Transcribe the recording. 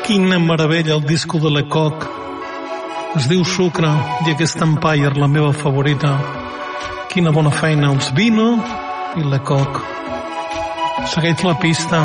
Quina meravella el disco de Lecoq. Es diu Sucre i aquesta Empire, la meva favorita. Quina bona feina els Vino i Lecoq. Segueix la pista.